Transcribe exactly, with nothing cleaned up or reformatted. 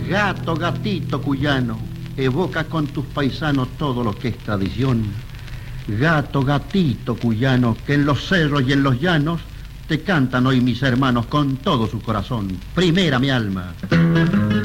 Gato, gatito cuyano, evoca con tus paisanos todo lo que es tradición. Gato, gatito cuyano, que en los cerros y en los llanos te cantan hoy mis hermanos con todo su corazón. Primera mi alma.